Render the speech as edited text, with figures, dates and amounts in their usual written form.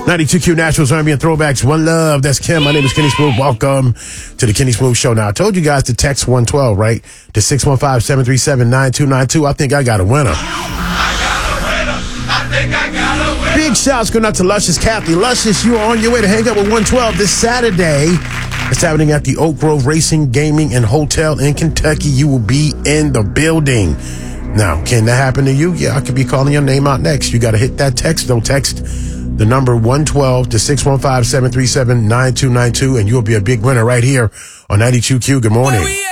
92Q Nationals R&B and Throwbacks. One love. That's Kim. My name is Kenny Smooth. Welcome to the Kenny Smooth Show. Now, I told you guys to text 112, right? To 615-737-9292. I think I got a winner. Big shouts going out to Luscious Kathy. Luscious, you are on your way to hang out with 112 this Saturday. It's happening at the Oak Grove Racing, Gaming, and Hotel in Kentucky. You will be in the building. Now, can that happen to you? Yeah, I could be calling your name out next. You got to hit that text. Don't text the number 112 to 615-737-9292, and you'll be a big winner right here on 92Q. Good morning.